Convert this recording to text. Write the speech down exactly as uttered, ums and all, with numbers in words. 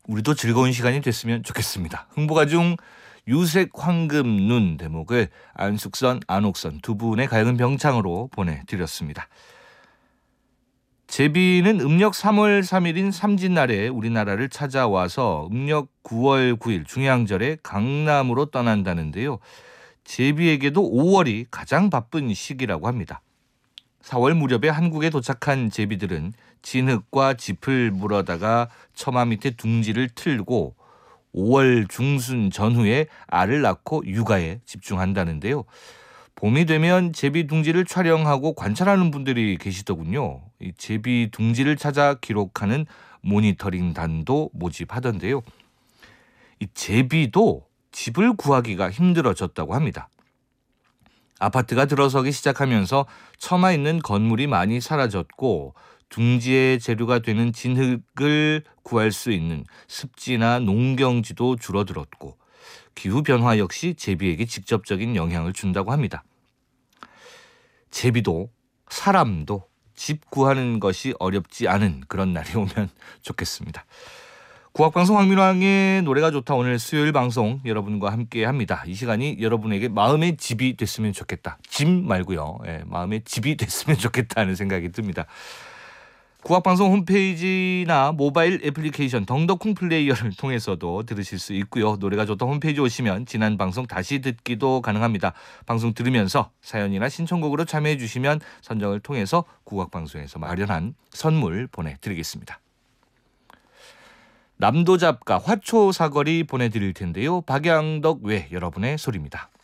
우리도 즐거운 시간이 됐으면 좋겠습니다. 흥부가 중 유색 황금 눈 대목을 안숙선, 안옥선 두 분의 가야금 병창으로 보내드렸습니다. 제비는 음력 삼월 삼일인 삼진날에 우리나라를 찾아와서 음력 구월 구일 중양절에 강남으로 떠난다는데요. 제비에게도 오월이 가장 바쁜 시기라고 합니다. 사월 무렵에 한국에 도착한 제비들은 진흙과 짚을 물어다가 처마 밑에 둥지를 틀고 오월 중순 전후에 알을 낳고 육아에 집중한다는데요. 봄이 되면 제비 둥지를 촬영하고 관찰하는 분들이 계시더군요. 이 제비 둥지를 찾아 기록하는 모니터링단도 모집하던데요. 이 제비도 집을 구하기가 힘들어졌다고 합니다. 아파트가 들어서기 시작하면서 처마 있는 건물이 많이 사라졌고 둥지의 재료가 되는 진흙을 구할 수 있는 습지나 농경지도 줄어들었고 기후변화 역시 제비에게 직접적인 영향을 준다고 합니다. 제비도 사람도 집 구하는 것이 어렵지 않은 그런 날이 오면 좋겠습니다. 국악방송 황민왕의 노래가 좋다 오늘 수요일 방송 여러분과 함께 합니다. 이 시간이 여러분에게 마음의 집이 됐으면 좋겠다. 집 말고요. 예, 마음의 집이 됐으면 좋겠다는 생각이 듭니다. 국악방송 홈페이지나 모바일 애플리케이션 덩더쿵 플레이어를 통해서도 들으실 수 있고요. 노래가 좋다 홈페이지 오시면 지난 방송 다시 듣기도 가능합니다. 방송 들으면서 사연이나 신청곡으로 참여해 주시면 선정을 통해서 국악방송에서 마련한 선물 보내드리겠습니다. 남도잡가 화초사거리 보내드릴 텐데요. 박양덕 외 여러분의 소리입니다.